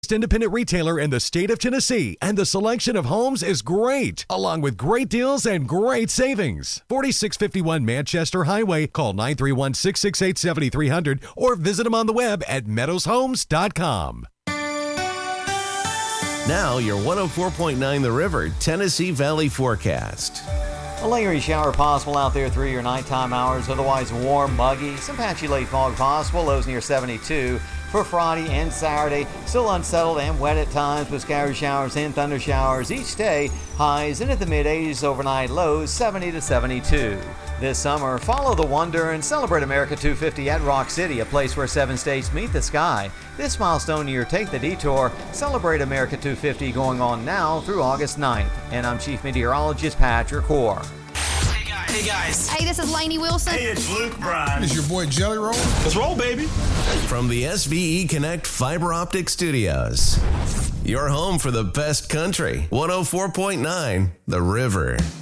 independent retailer in the state of Tennessee, and the selection of homes is great, along with great deals and great savings. 4651 Manchester Highway. Call 931-668-7300 or visit them on the web at meadowshomes.com. Now your 104.9 The River Tennessee Valley forecast. A lingering shower possible out there through your nighttime hours. Otherwise warm, muggy. Some patchy late fog possible. Lows near 72 for Friday and Saturday. Still unsettled and wet at times with scattered showers and thunder showers each day. Highs into the mid-80s overnight. Lows 70 to 72. This summer, follow the wonder and celebrate America 250 at Rock City, a place where 7 states meet the sky. This milestone year, take the detour. Celebrate America 250 going on now through August 9th. And I'm Chief Meteorologist Patrick Hoare. Hey guys. Hey, this is Lainey Wilson. Hey, it's Luke Bryan. It's your boy Jelly Roll. Let's roll, baby. From the SVE Connect Fiber Optic Studios. Your home for the best country. 104.9 The River.